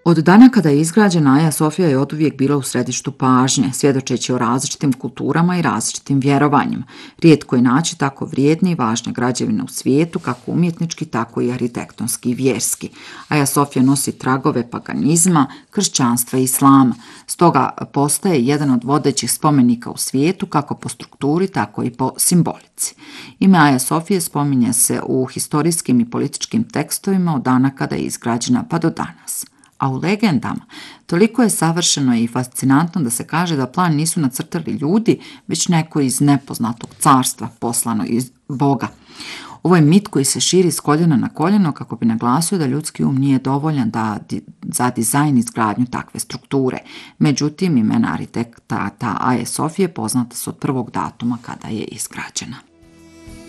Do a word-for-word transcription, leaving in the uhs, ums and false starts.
Od dana kada je izgrađena, Aja Sofija je oduvijek bila u središtu pažnje, svjedočeći o različitim kulturama i različitim vjerovanjima. Rijetko je naći tako vrijedne i važne građevine u svijetu, kako umjetnički, tako i arhitektonski i vjerski. Aja Sofija nosi tragove paganizma, kršćanstva i islama. Stoga postaje jedan od vodećih spomenika u svijetu, kako po strukturi, tako i po simbolici. Ime Aja Sofije spominje se u historijskim i političkim tekstovima od dana kada je izgrađena pa do danas. A u legendama toliko je savršeno i fascinantno da se kaže da plan nisu nacrtali ljudi, već neko iz nepoznatog carstva poslano iz Boga. Ovo je mit koji se širi s koljena na koljeno kako bi naglasio da ljudski um nije dovoljan da di, za dizajn i izgradnju takve strukture. Međutim, imena arhitektata Aje Sofije poznata su od prvog datuma kada je izgrađena.